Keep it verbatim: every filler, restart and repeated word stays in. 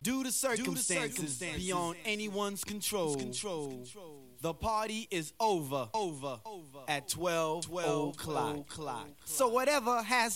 Due to circumstances beyond anyone's control, the party is over, over at twelve o'clock. So whatever has